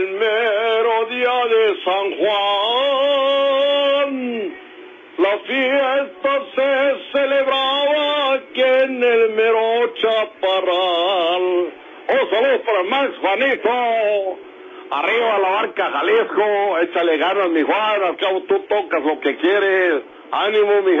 El mero día de San Juan, la fiesta se celebraba aquí en el mero Chaparral. Oh, saludos para Max, Juanito. Arriba la barca Jalisco, échale ganas, mi Juan, al cabo tú tocas lo que quieres. Ánimo, mi